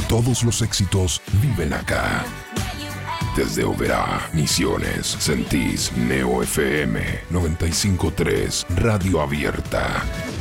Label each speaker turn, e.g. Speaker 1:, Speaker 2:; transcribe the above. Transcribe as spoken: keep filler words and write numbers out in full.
Speaker 1: Todos los éxitos viven acá. Desde Oberá, Misiones, sentís Neo F M noventa y cinco punto tres, Radio Abierta.